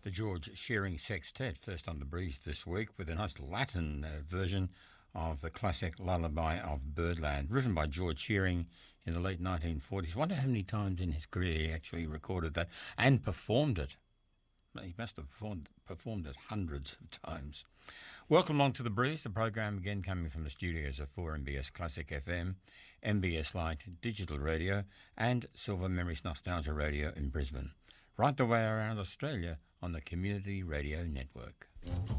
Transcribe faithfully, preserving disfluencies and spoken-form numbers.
The George Shearing Sextet, first on the breeze this week with a nice Latin uh, version of the classic Lullaby of Birdland, written by George Shearing in the late nineteen forties. I wonder how many times in his career he actually recorded that and performed it. He must have performed, performed it hundreds of times. Welcome along to The Breeze, the program again coming from the studios of four M B S Classic F M, M B S Lite Digital Radio and Silver Memories Nostalgia Radio in Brisbane. Right the way around Australia on the Community Radio Network.